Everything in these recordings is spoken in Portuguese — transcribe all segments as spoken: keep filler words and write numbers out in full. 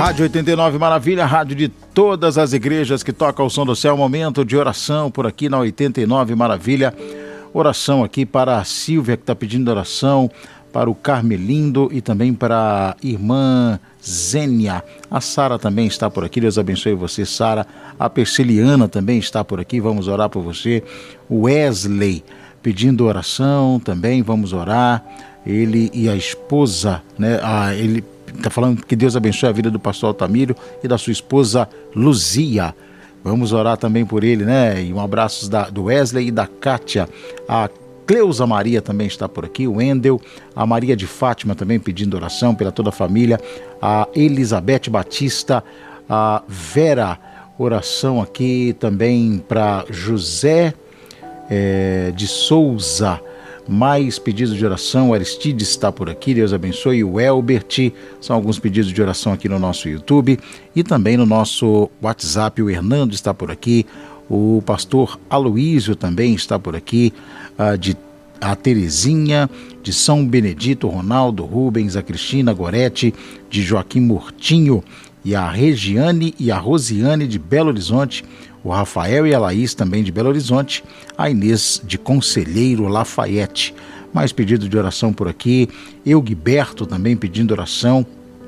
Rádio oitenta e nove Maravilha, rádio de todas as igrejas que toca o som do céu. Momento de oração por aqui na oitenta e nove Maravilha. Oração aqui para a Silvia, que está pedindo oração, para o Carmelindo e também para a irmã Zênia. A Sara também está por aqui, Deus abençoe você, Sara. A Persiliana também está por aqui, vamos orar por você. O Wesley pedindo oração também, vamos orar. Ele e a esposa, né? Ah, ele está falando que Deus abençoe a vida do pastor Altamiro e da sua esposa Luzia. Vamos orar também por ele, né? E um abraço da, do Wesley e da Kátia. A Cleusa Maria também está por aqui, o Wendel, a Maria de Fátima também pedindo oração pela toda a família, a Elizabeth Batista, a Vera, oração aqui também para José é, de Souza. Mais pedidos de oração, o Aristides está por aqui, Deus abençoe, o Elbert, são alguns pedidos de oração aqui no nosso YouTube e também no nosso WhatsApp. O Hernando está por aqui, o pastor Aloísio também está por aqui, a, de, a Terezinha de São Benedito, Ronaldo Rubens, a Cristina Goretti de Joaquim Mortinho e a Regiane e a Rosiane de Belo Horizonte, o Rafael e a Laís também de Belo Horizonte, a Inês de Conselheiro Lafayette. Mais pedido de oração por aqui, Euguiberto também pedindo oração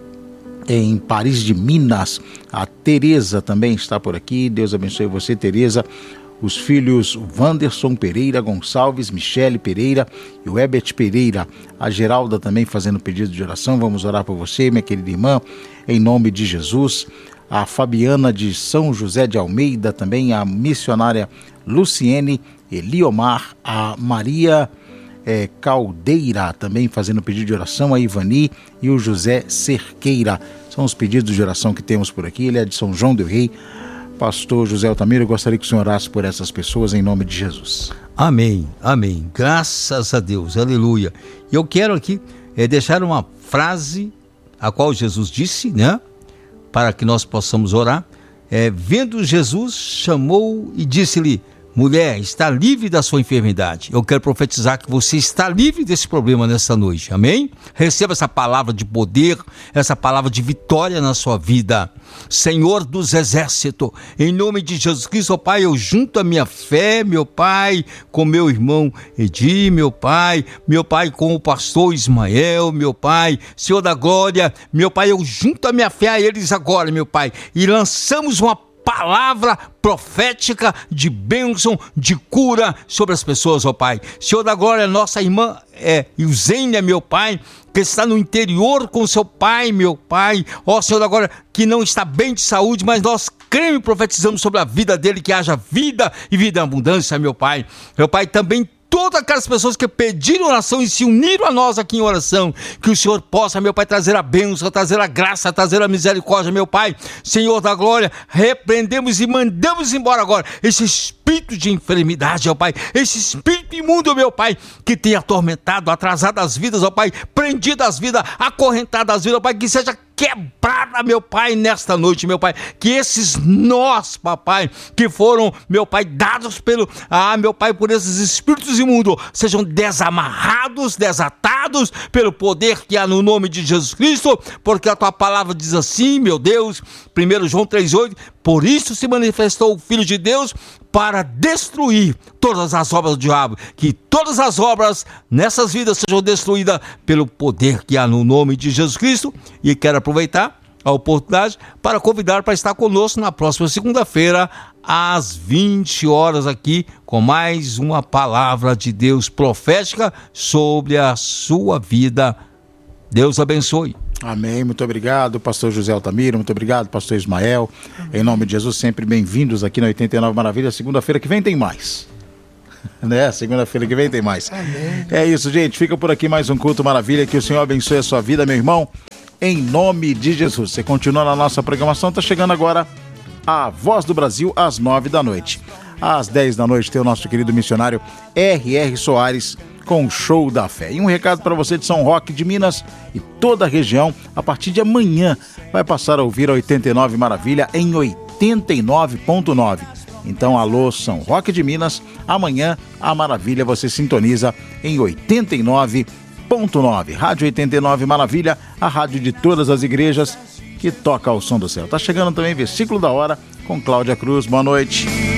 em Paris de Minas, a Tereza também está por aqui, Deus abençoe você, Tereza. Os filhos Wanderson Pereira Gonçalves, Michele Pereira e o Ebert Pereira, a Geralda também fazendo pedido de oração, vamos orar por você, minha querida irmã, em nome de Jesus. A Fabiana de São José de Almeida, também a missionária Luciene Eliomar, a Maria é, Caldeira também fazendo pedido de oração, a Ivani e o José Cerqueira. São os pedidos de oração que temos por aqui. Ele é de São João del Rei. Pastor José Altamiro, eu gostaria que o senhor orasse por essas pessoas em nome de Jesus. Amém, amém. Graças a Deus, aleluia. E eu quero aqui é, deixar uma frase a qual Jesus disse, né? Para que nós possamos orar. É, vendo Jesus, chamou e disse-lhe: mulher, está livre da sua enfermidade. Eu quero profetizar que você está livre desse problema nesta noite, amém? Receba essa palavra de poder, essa palavra de vitória na sua vida. Senhor dos exércitos, em nome de Jesus Cristo, ó Pai, eu junto a minha fé, meu Pai, com meu irmão Edi, meu Pai, meu Pai, com o pastor Ismael, meu Pai, Senhor da glória, meu Pai, eu junto a minha fé a eles agora, meu Pai, e lançamos uma palavra profética de bênção, de cura sobre as pessoas, ó Pai. Senhor da glória, nossa irmã é Eusênia, meu Pai, que está no interior com seu pai, meu Pai, ó Senhor da glória, que não está bem de saúde, mas nós cremos e profetizamos sobre a vida dele, que haja vida e vida em abundância, meu Pai. Meu Pai, também todas aquelas pessoas que pediram oração e se uniram a nós aqui em oração, que o Senhor possa, meu Pai, trazer a bênção, trazer a graça, trazer a misericórdia, meu Pai. Senhor da glória, repreendemos e mandamos embora agora esse espírito de enfermidade, ó Pai, esse espírito imundo, meu Pai, que tem atormentado, atrasado as vidas, ó Pai, prendido as vidas, acorrentado as vidas, ó Pai, que seja quebrada, meu Pai, nesta noite, meu Pai, que esses nós, papai, que foram, meu Pai, dados pelo, ah, meu Pai, por esses espíritos imundos, sejam desamarrados, desatados pelo poder que há no nome de Jesus Cristo, porque a tua palavra diz assim, meu Deus, primeiro João três oito, por isso se manifestou o Filho de Deus para destruir todas as obras do diabo, que todas as obras nessas vidas sejam destruídas pelo poder que há no nome de Jesus Cristo. E quero aproveitar a oportunidade para convidar para estar conosco na próxima segunda-feira, às vinte horas, aqui, com mais uma palavra de Deus profética sobre a sua vida. Deus abençoe. Amém, muito obrigado, pastor José Altamiro, muito obrigado, pastor Ismael. Amém. Em nome de Jesus, sempre bem-vindos aqui na oitenta e nove Maravilha. Segunda-feira que vem tem mais, né? Segunda-feira que vem tem mais. Amém. É isso, gente, fica por aqui mais um culto maravilha, que o Senhor abençoe a sua vida, meu irmão, em nome de Jesus. Você continua na nossa programação, tá chegando agora a Voz do Brasil às nove da noite. Às dez da noite tem o nosso querido missionário R R Soares com o Show da Fé. E um recado para você de São Roque de Minas e toda a região, a partir de amanhã vai passar a ouvir a oitenta e nove Maravilha em oitenta e nove ponto nove. Então, alô São Roque de Minas, amanhã a Maravilha você sintoniza em oitenta e nove ponto nove. Rádio oitenta e nove Maravilha, a rádio de todas as igrejas que toca ao som do céu. Tá chegando também Versículo da Hora com Cláudia Cruz. Boa noite.